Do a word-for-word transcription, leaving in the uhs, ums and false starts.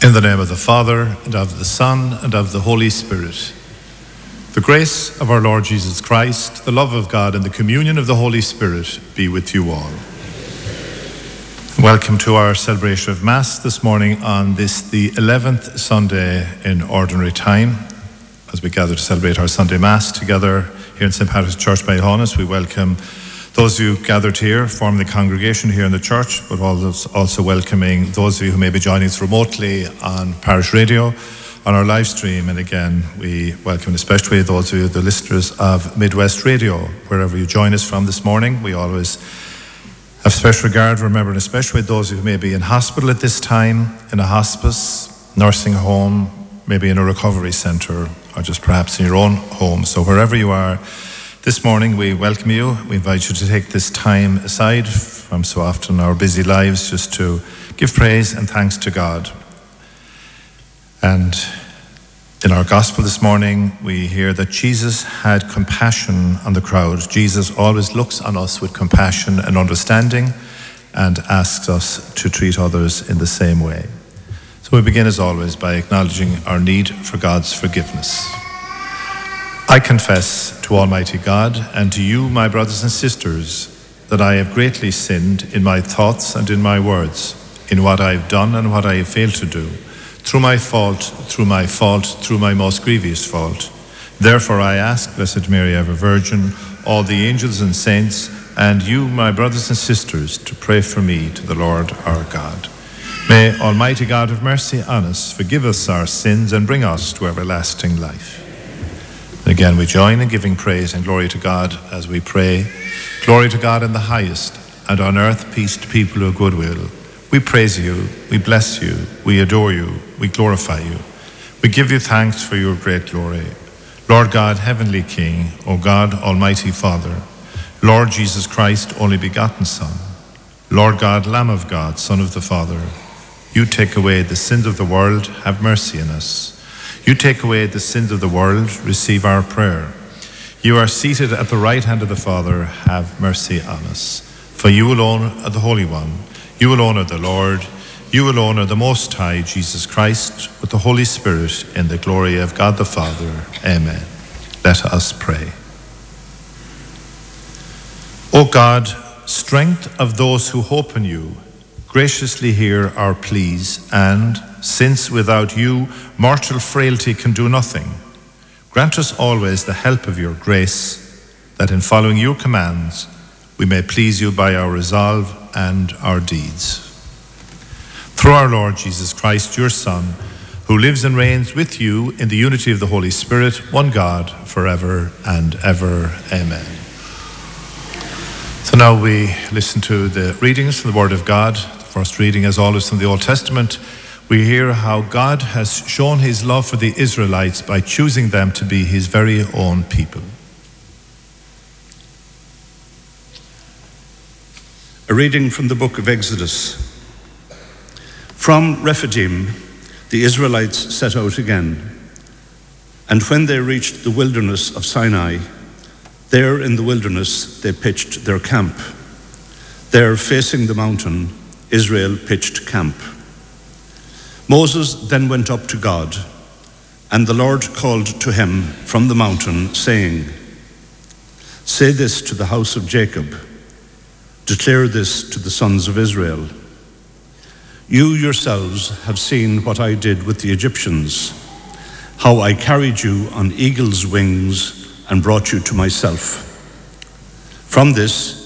In the name of the Father, and of the Son, and of the Holy Spirit. The grace of our Lord Jesus Christ, the love of God, and the communion of the Holy Spirit be with you all. Welcome to our celebration of Mass this morning on this, the eleventh Sunday in Ordinary Time. As we gather to celebrate our Sunday Mass together here in Saint Patrick's Church by Honest, we welcome those of you gathered here, forming the congregation here in the church, but also welcoming those of you who may be joining us remotely on parish radio, on our live stream. And again, we welcome especially those of you, the listeners of Midwest Radio, wherever you join us from this morning. We always have special regard, remembering especially those of you who may be in hospital at this time, in a hospice, nursing home, maybe in a recovery centre, or just perhaps in your own home. So wherever you are, this morning we welcome you. We invite you to take this time aside from so often our busy lives just to give praise and thanks to God. And in our gospel this morning, we hear that Jesus had compassion on the crowd. Jesus always looks on us with compassion and understanding and asks us to treat others in the same way. So we begin as always by acknowledging our need for God's forgiveness. I confess to Almighty God and to you, my brothers and sisters, that I have greatly sinned in my thoughts and in my words, in what I have done and what I have failed to do, through my fault, through my fault, through my most grievous fault. Therefore I ask, Blessed Mary, ever Virgin, all the angels and saints, and you, my brothers and sisters, to pray for me to the Lord our God. May Almighty God have mercy on us, forgive us our sins, and bring us to everlasting life. Again, we join in giving praise and glory to God as we pray. Glory to God in the highest, and on earth peace to people of good will. We praise you, we bless you, we adore you, we glorify you. We give you thanks for your great glory. Lord God, heavenly King, O God, almighty Father, Lord Jesus Christ, only begotten Son, Lord God, Lamb of God, Son of the Father, you take away the sins of the world, have mercy on us. You take away the sins of the world, receive our prayer. You are seated at the right hand of the Father, have mercy on us. For you alone are the Holy One, you alone are the Lord, you alone are the Most High, Jesus Christ, with the Holy Spirit, in the glory of God the Father. Amen. Let us pray. O God, strength of those who hope in you, graciously hear our pleas, and, since without you mortal frailty can do nothing, grant us always the help of your grace, that in following your commands we may please you by our resolve and our deeds. Through our Lord Jesus Christ, your Son, who lives and reigns with you in the unity of the Holy Spirit, one God, forever and ever. Amen. So now we listen to the readings from the Word of God. The first reading, as always, from the Old Testament. We hear how God has shown his love for the Israelites by choosing them to be his very own people. A reading from the book of Exodus. From Rephidim, the Israelites set out again. And when they reached the wilderness of Sinai, there in the wilderness they pitched their camp. There, facing the mountain, Israel pitched camp. Moses then went up to God, and the Lord called to him from the mountain, saying, "Say this to the house of Jacob, declare this to the sons of Israel. You yourselves have seen what I did with the Egyptians, how I carried you on eagle's wings and brought you to myself. From this